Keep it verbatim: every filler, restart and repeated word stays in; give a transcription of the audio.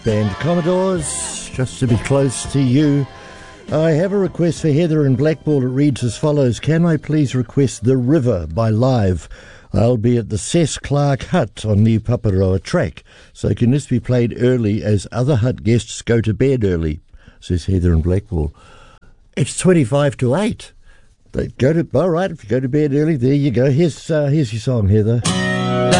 Band Commodores, just to be close to you. I have a request for Heather in Blackball. It reads as follows. Can I please request The River by Live? I'll be at the Cess Clark Hut on New Paparoa track, so can this be played early as other hut guests go to bed early, says Heather in Blackball. It's twenty-five to eight. They go to, all right, if you go to bed early, there you go. Here's, uh, here's your song, Heather.